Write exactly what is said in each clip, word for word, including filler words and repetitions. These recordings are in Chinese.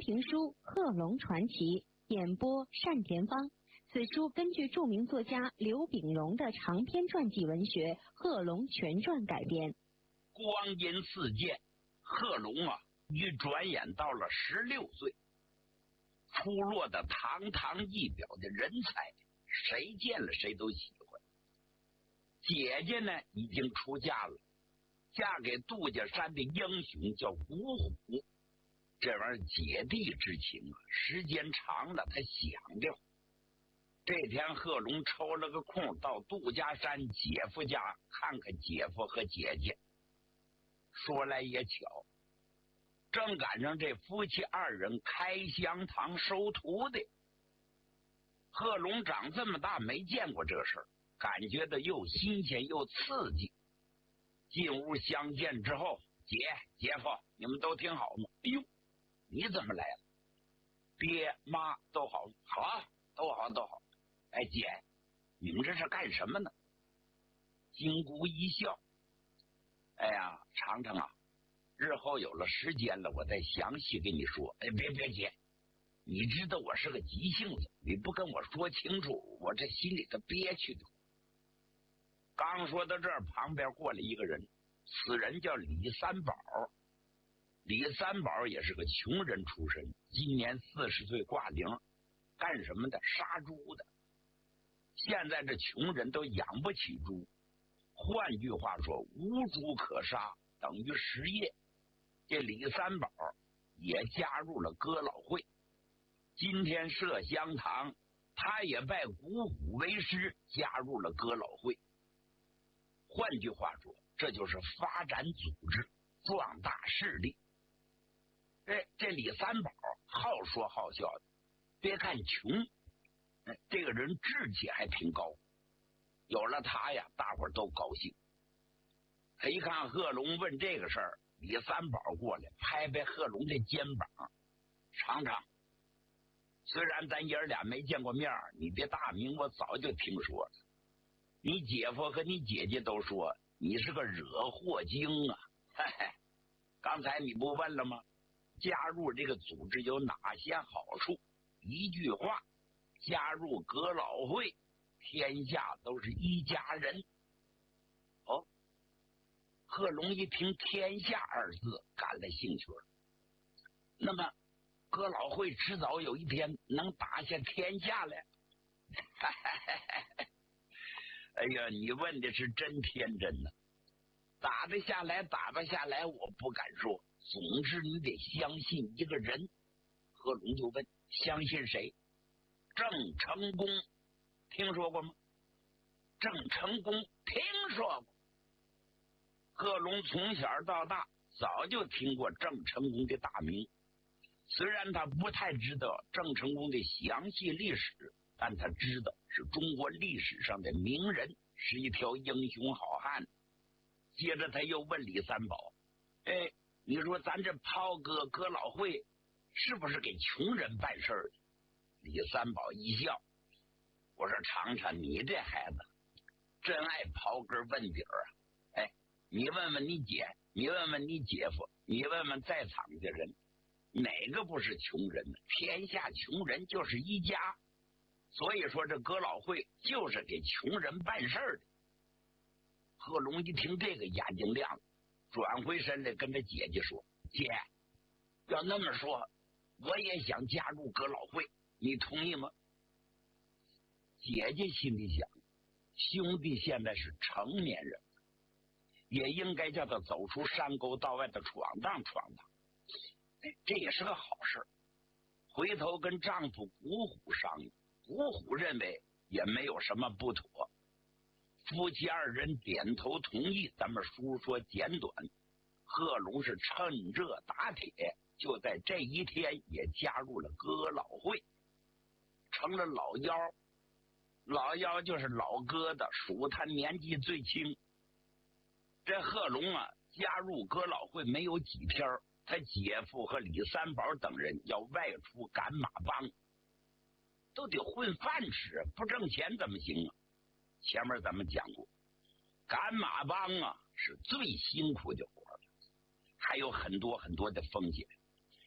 评书《贺龙传奇》，演播单田芳。此书根据著名作家刘秉荣的长篇传记文学《贺龙全传》改编。 光阴似箭，贺龙啊，一转眼到了十六岁，出落的堂堂一表的人才，谁见了谁都喜欢。姐姐呢，已经出嫁了，嫁给杜家山的英雄叫五虎。这玩意儿姐弟之情啊，时间长了他想掉。这天贺龙抽了个空到杜家山姐夫家看看姐夫和姐姐。说来也巧，正赶上这夫妻二人开香堂收徒的。贺龙长这么大没见过这事儿，感觉到又新鲜又刺激。进屋相见之后，姐姐夫你们都挺好吗？哎呦，你怎么来了？爹妈都好？好，都好都好。哎姐，你们这是干什么呢？金姑一笑，哎呀长城啊，日后有了时间了我再详细跟你说。哎别别姐，你知道我是个急性子，你不跟我说清楚，我这心里头憋屈的。刚说到这儿，旁边过来一个人，此人叫李三宝。李三宝也是个穷人出身，今年四十岁挂零，干什么的？杀猪的。现在这穷人都养不起猪，换句话说，无猪可杀，等于失业。这李三宝也加入了哥老会，今天设香堂，他也拜五虎为师，加入了哥老会。换句话说，这就是发展组织，壮大势力。这这李三宝好说好笑的，别看穷，这个人志气还挺高。有了他呀，大伙儿都高兴。他一看贺龙问这个事儿，李三宝过来拍拍贺龙的肩膀，尝尝。虽然咱爷儿俩没见过面，你的大名我早就听说了。你姐夫和你姐姐都说你是个惹祸精啊！嘿嘿，刚才你不问了吗？加入这个组织有哪些好处？一句话，加入哥老会，天下都是一家人。哦，贺龙一听天下二字，感了兴趣了。那么哥老会迟早有一天能打下天下来？哎呀，你问的是真天真呢。打得下来打不下来我不敢说，总之你得相信一个人。贺龙就问，相信谁？郑成功听说过吗？郑成功听说过。贺龙从小到大早就听过郑成功的大名，虽然他不太知道郑成功的详细历史，但他知道是中国历史上的名人，是一条英雄好汉。接着他又问李三宝，哎，你说咱这袍哥哥老会是不是给穷人办事儿？李三宝一笑，我说尝尝你这孩子真爱刨根问底儿啊！哎，你问问你姐，你问问你姐夫，你问问在场的人，哪个不是穷人呢？天下穷人就是一家，所以说这哥老会就是给穷人办事儿的。贺龙一听这个眼睛亮了，转回身来跟他姐姐说，姐，要那么说我也想加入哥老会，你同意吗？姐姐心里想，兄弟现在是成年人，也应该叫他走出山沟到外的闯荡闯荡，这也是个好事。回头跟丈夫古虎商议，古虎认为也没有什么不妥。夫妻二人点头同意。咱们书说简短，贺龙是趁热打铁，就在这一天也加入了哥老会，成了老幺。老幺就是老哥的，属他年纪最轻。这贺龙啊，加入哥老会没有几天，他姐夫和李三宝等人要外出赶马帮，都得混饭吃，不挣钱怎么行啊？前面咱们讲过，赶马帮啊是最辛苦的活了，还有很多很多的风险。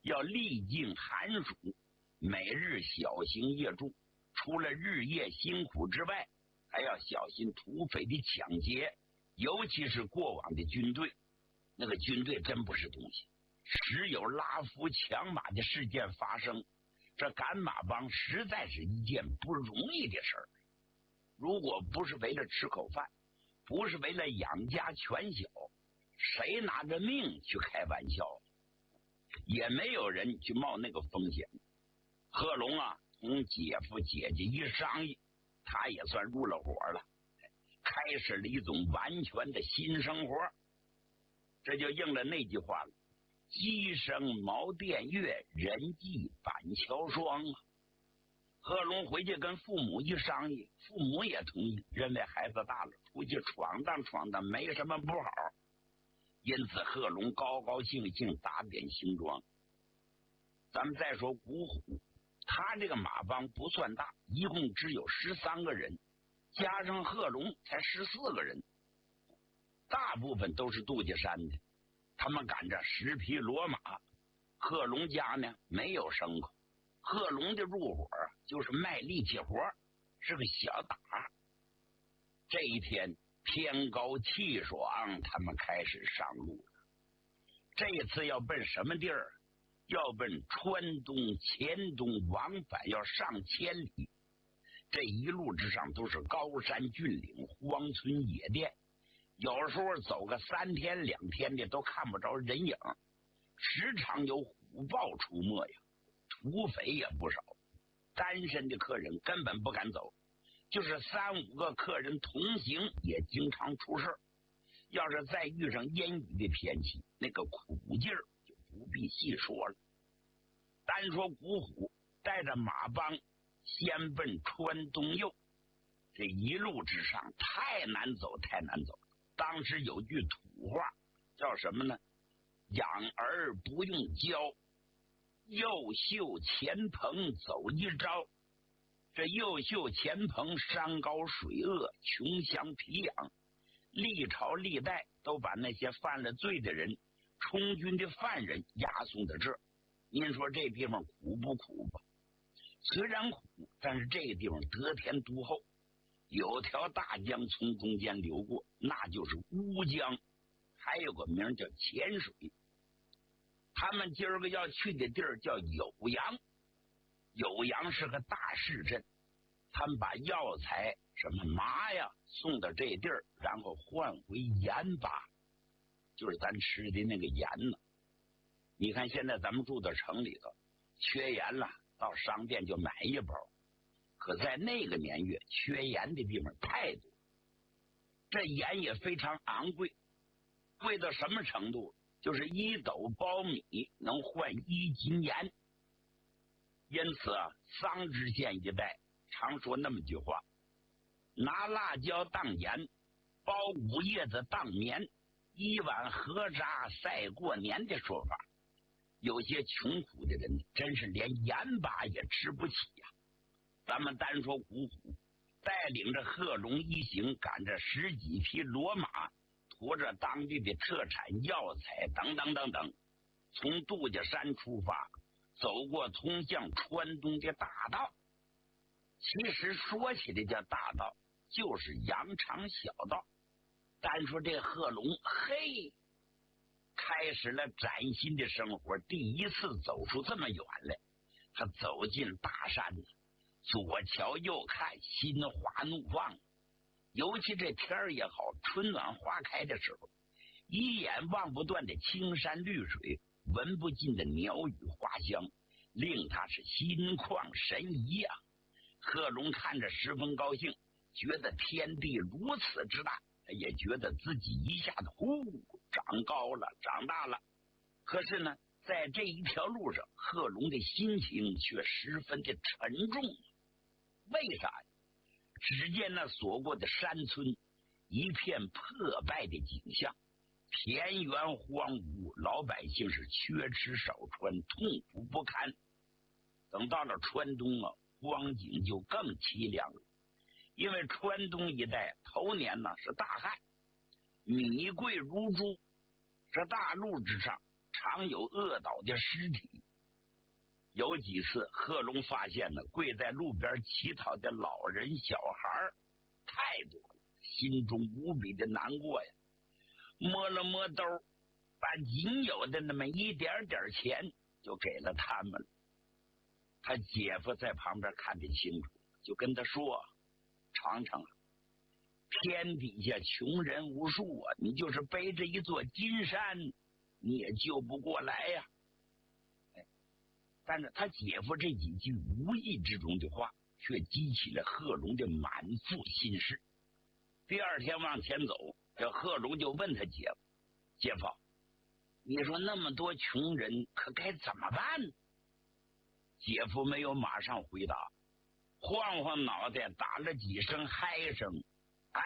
要历尽寒暑，每日小行夜驻，除了日夜辛苦之外，还要小心土匪的抢劫，尤其是过往的军队，那个军队真不是东西，时有拉夫抢马的事件发生，这赶马帮实在是一件不容易的事儿。如果不是为了吃口饭，不是为了养家全小，谁拿着命去开玩笑？也没有人去冒那个风险。贺龙啊，同姐夫姐姐一商议，他也算入了伙了，开始了一种完全的新生活。这就应了那句话了：鸡声茅店月，人迹板桥霜啊。贺龙回去跟父母一商议，父母也同意，认为孩子大了，出去闯荡闯荡没什么不好。因此贺龙高高兴兴打点行装。咱们再说古虎，他这个马帮不算大，一共只有十三个人，加上贺龙才十四个人，大部分都是杜家山的，他们赶着十匹骡马。贺龙家呢没有牲口，贺龙的入伙就是卖力气活，是个小打。这一天天高气爽，他们开始上路了。这次要奔什么地儿？要奔川东、黔东，往返要上千里。这一路之上都是高山峻岭、荒村野店，有时候走个三天两天的都看不着人影，时常有虎豹出没呀，土匪也不少。单身的客人根本不敢走，就是三五个客人同行也经常出事。要是再遇上烟雨的天气，那个苦劲儿就不必细说了。单说古虎带着马帮先奔川东右，这一路之上太难走太难走。当时有句土话叫什么呢？养儿不用教，右袖前棚走一招。这右袖前棚山高水恶，穷乡僻壤，历朝历代都把那些犯了罪的人、充军的犯人押送到这儿。您说这地方苦不苦吧？虽然苦，但是这个地方得天独厚，有条大江从中间流过，那就是乌江，还有个名叫浅水。他们今儿个要去的地儿叫酉阳，酉阳是个大市镇，他们把药材什么麻呀送到这地儿，然后换回盐巴，就是咱吃的那个盐呢。你看现在咱们住在城里头，缺盐了，到商店就买一包。可在那个年月，缺盐的地方太多，这盐也非常昂贵，贵到什么程度？就是一斗苞米能换一斤盐。因此啊，桑植县一带常说那么句话：拿辣椒当盐，包五叶子当棉，一碗河渣赛过年的说法。有些穷苦的人真是连盐巴也吃不起呀、啊。咱们单说古虎带领着贺龙一行，赶着十几匹骡马，驮着当地的特产药材等等等等，从杜家山出发，走过通向川东的大道。其实说起来叫大道，就是羊肠小道。单说这贺龙，嘿，开始了崭新的生活，第一次走出这么远来。他走进大山，左瞧右看，心花怒放。尤其这天儿也好，春暖花开的时候，一眼望不断的青山绿水，闻不尽的鸟语花香，令他是心旷神怡呀、啊。贺龙看着十分高兴，觉得天地如此之大，也觉得自己一下子呼长高了，长大了。可是呢，在这一条路上，贺龙的心情却十分的沉重。为啥呀？只见那所过的山村一片破败的景象，田园荒芜，老百姓是缺吃少穿，痛苦不堪。等到了川东啊，光景就更凄凉了。因为川东一带头年呢是大旱，米贵如珠，这大路之上常有饿倒的尸体， 有几次贺龙发现呢，跪在路边乞讨的老人小孩太多了，心中无比的难过呀。摸了摸兜，把仅有的那么一点点钱就给了他们了。他姐夫在旁边看得清楚，就跟他说：尝尝啊，天底下穷人无数啊，你就是背着一座金山你也救不过来呀。哎，但是他姐夫这几句无意之中的话却激起了贺龙的满腹心事。第二天往前走，这贺龙就问他姐夫：姐夫，你说那么多穷人可该怎么办呢？姐夫没有马上回答，晃晃脑袋打了几声嗨声，哎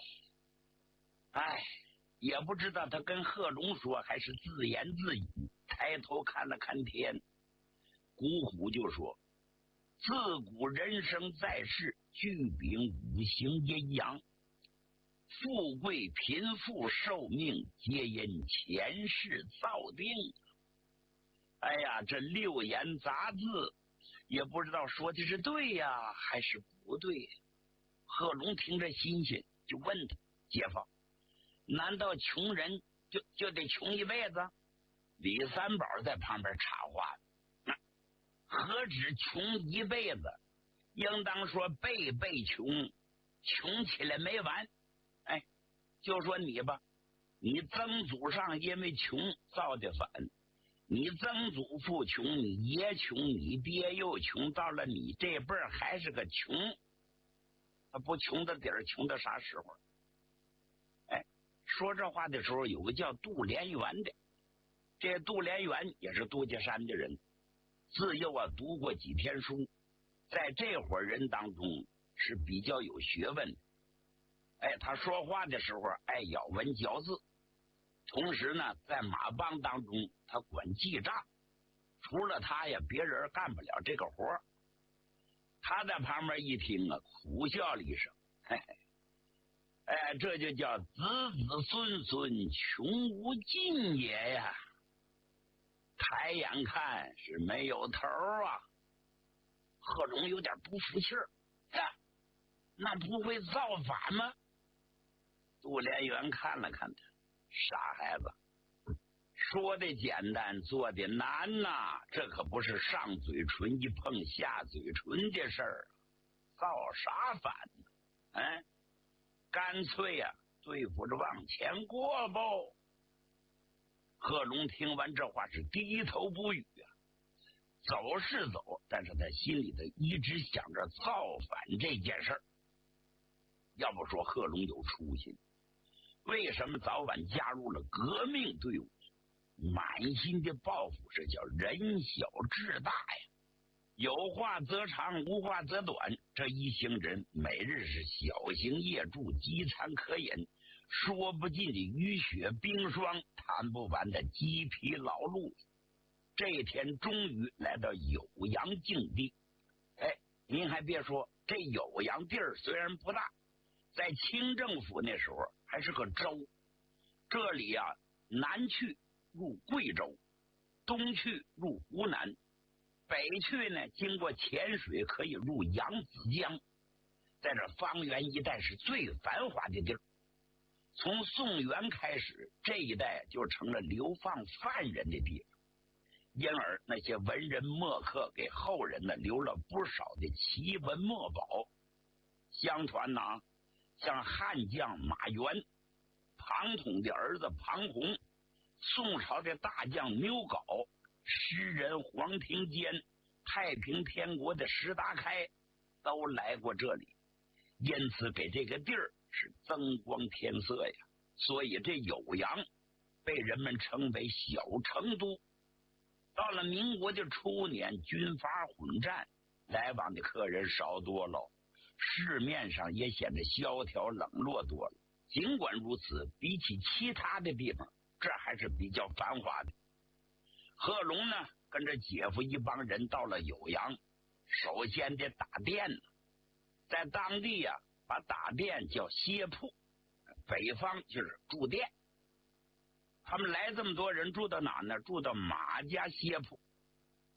哎，也不知道他跟贺龙说还是自言自语，抬头看了看天。古虎就说：自古人生在世，聚禀五行阴阳，富贵贫富寿命皆因前世造定。哎呀，这六言杂字也不知道说的是对呀还是不对。贺龙听着新鲜，就问他：姐夫，难道穷人就就得穷一辈子？李三宝在旁边插话：何止穷一辈子，应当说辈辈穷，穷起来没完。哎，就说你吧，你曾祖上因为穷造的反，你曾祖父穷，你爷穷，你爹又穷，到了你这辈儿还是个穷，他不穷的底儿，穷到啥时候？哎，说这话的时候，有个叫杜连元的，这杜连元也是杜家山的人，自幼啊读过几天书，在这伙人当中是比较有学问的。哎，他说话的时候爱咬文嚼字，同时呢，在马帮当中他管记账，除了他呀，别人干不了这个活。他在旁边一听啊，苦笑了一声，嘿嘿，哎，这就叫子子孙孙穷无尽也呀。抬眼看是没有头啊。贺龙有点不服气儿，那不会造反吗？杜连元看了看他，傻孩子，说的简单，做的难呐、啊，这可不是上嘴唇一碰下嘴唇的事儿，造啥反呢？嗯，干脆呀、啊，对付着往前过不。贺龙听完这话是低头不语啊，走是走，但是他心里头一直想着造反这件事儿。要不说贺龙有出息，为什么早晚加入了革命队伍？满心的抱负是叫人小志大呀，有话则长，无话则短。这一行人每日是小行夜住，饥餐渴饮，说不尽的雨雪冰霜，谈不完的鸡皮劳碌。这一天终于来到酉阳境地。哎，您还别说，这酉阳地儿虽然不大，在清政府那时候还是个州。这里啊，南去入贵州，东去入湖南，北去呢经过浅水可以入扬子江，在这方圆一带是最繁华的地儿。从宋元开始，这一带就成了流放犯人的地方，因而那些文人墨客给后人呢留了不少的奇文墨宝。相传呢，像汉将马援、庞统的儿子庞洪、宋朝的大将牛皋、诗人黄庭坚、太平天国的石达开都来过这里，因此给这个地儿是增光添色呀。所以这酉阳被人们称为小成都。到了民国的初年，军阀混战，来往的客人少多了，市面上也显得萧条冷落多了。尽管如此，比起其他的地方，这还是比较繁华的。贺龙呢，跟着姐夫一帮人到了酉阳，首先得打店呢，在当地呀、啊，把打店叫歇铺，北方就是住店。他们来这么多人，住到哪呢？住到马家歇铺。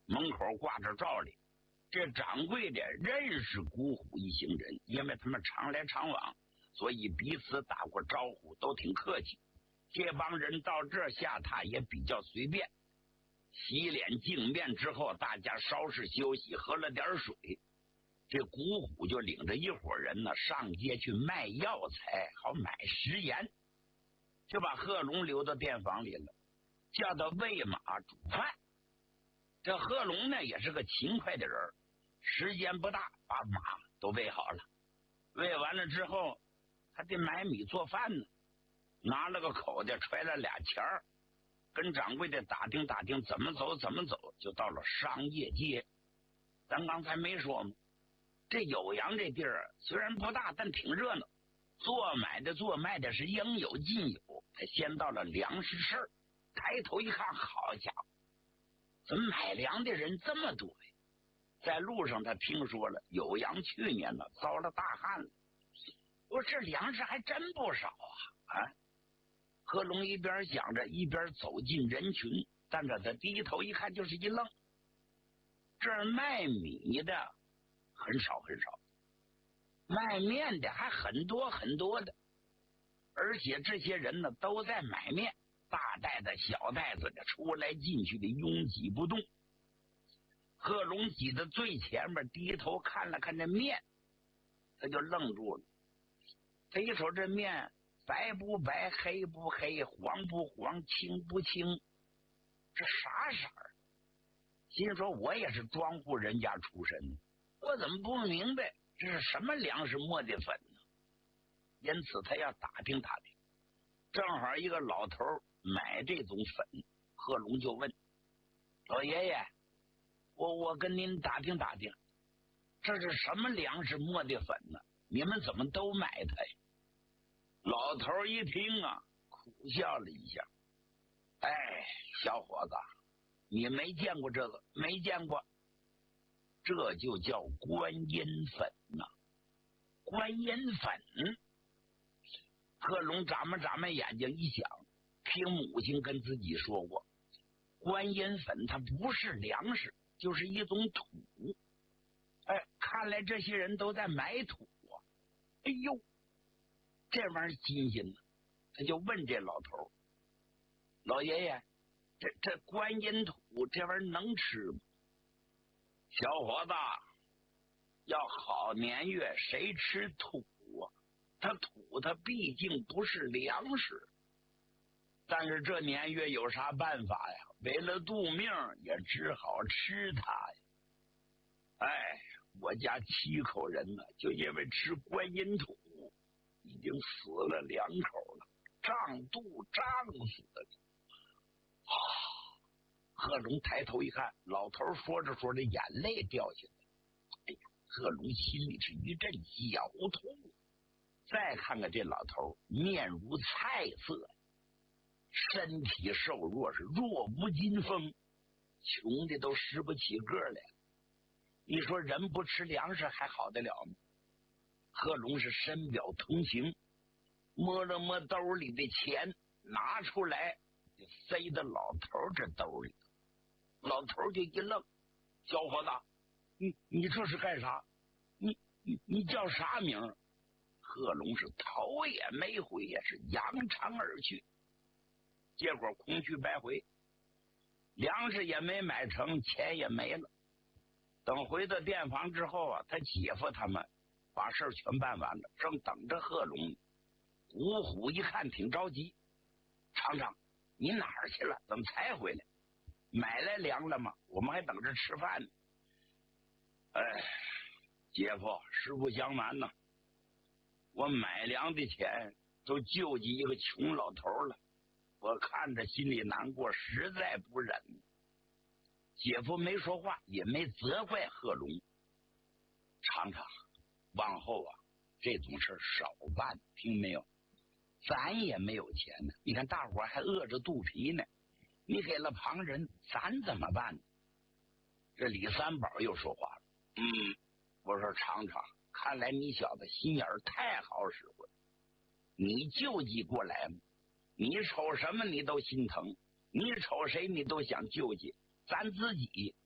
门口挂着照例。这掌柜的认识古虎一行人，因为他们常来常往，所以彼此打过招呼，都挺客气。这帮人到这下榻也比较随便。洗脸净面之后，大家稍事休息，喝了点水。这古虎就领着一伙人呢上街去卖药材，好买食盐，就把贺龙留到店房里了，叫他喂马煮饭。这贺龙呢也是个勤快的人，时间不大把马都喂好了。喂完了之后，还得买米做饭呢，拿了个口袋，揣了俩钱儿，跟掌柜的打听打听怎么走怎么走，就到了商业街。咱刚才没说吗？这酉阳这地儿虽然不大，但挺热闹，做买的做卖的是应有尽有。他先到了粮食市，抬头一看，好家伙，怎么买粮的人这么多呀？在路上他听说了酉阳去年呢遭了大旱了，我这粮食还真不少啊！啊，贺龙一边想着一边走进人群，但是他低头一看就是一愣，这儿卖米的很少很少，卖面的还很多很多的，而且这些人呢都在买面，大袋子小袋子的出来进去的拥挤不动。贺龙挤在最前面，低头看了看这面，他就愣住了。他一瞅这面白不白，黑不黑，黄不黄，青不青，这啥色儿？心说我也是庄户人家出身，我怎么不明白这是什么粮食磨的粉呢？因此他要打听打听。正好一个老头买这种粉，贺龙就问老爷爷，我我跟您打听打听，这是什么粮食磨的粉呢？你们怎么都买它呀？老头一听啊，苦笑了一下，哎，小伙子，你没见过这个？没见过，这就叫观音粉呐、啊！观音粉。贺龙眨巴眨巴眼睛一想，听母亲跟自己说过，观音粉它不是粮食，就是一种土。哎，看来这些人都在买土啊！哎呦，这玩意儿新鲜呢。他就问这老头，老爷爷，这这观音土这玩意儿能吃吗？小伙子，要好年月谁吃土啊？它土它毕竟不是粮食，但是这年月有啥办法呀？为了度命也只好吃它呀。哎，我家七口人呢，就因为吃观音土已经死了两口了，胀肚胀死的。啊！贺龙抬头一看，老头说着说着眼泪掉下来。哎呀，贺龙心里是一阵绞痛。再看看这老头，面如菜色，身体瘦弱，是弱无禁风，穷的都拾不起个来了。你说人不吃粮食还好得了吗？贺龙是深表同情，摸了摸兜里的钱，拿出来就塞到老头这兜里。老头就一愣，小伙子，你你这是干啥？你你你叫啥名？贺龙是头也没回，也是扬长而去，结果空去白回，粮食也没买成，钱也没了。等回到店房之后啊，他姐夫他们把事儿全办完了，正等着贺龙。五虎一看挺着急，厂长，你哪儿去了？怎么才回来？买来粮了吗？我们还等着吃饭呢。哎，姐夫，实不相瞒呢，我买粮的钱都救济一个穷老头了，我看着心里难过，实在不忍。姐夫没说话，也没责怪贺龙。厂长，往后啊，这种事少办，听没有？咱也没有钱呢，你看大伙还饿着肚皮呢，你给了旁人，咱怎么办呢？这李三宝又说话了，嗯，我说厂长，看来你小子心眼儿太好使了，你救济过来吗？你瞅什么你都心疼，你瞅谁你都想救济，咱自己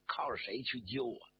靠着谁去救啊？